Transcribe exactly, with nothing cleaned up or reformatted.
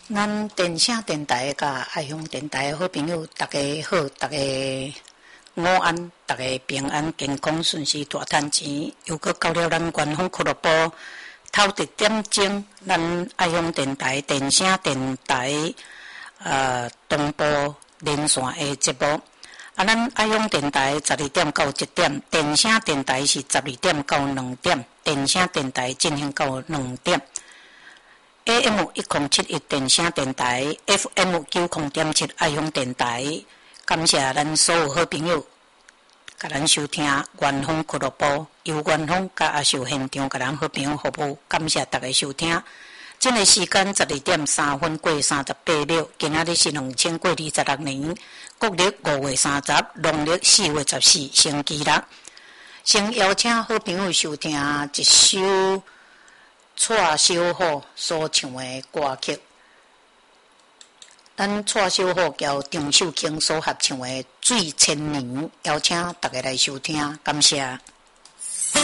咱电声电台甲爱乡电台的好朋友，大家好，大家午安，大家平安健康顺遂大赚钱。又搁到了咱官方俱乐部头一点钟，咱爱乡电台电声电台呃同步连线的节目。啊，咱爱乡电台十二点到一点，电声电台是十二点到两点，电声电台进行到两点。A M 一零七一电声电台 ，F M 九零点七爱乡电台，感谢咱所有好朋友，甲咱收听元丰俱乐部，由元丰甲阿秀现场甲咱好朋友服务，感谢大家收听。这个时间十二点三分过三十八秒，今仔日是两千过二十六年国历五月三十，农历四月十四，星期六。先邀请好朋友收听一首蔡小虎所唱的歌曲，咱蔡小虎交张秀卿所合唱的《醉千年》，邀请大家来收听，感谢。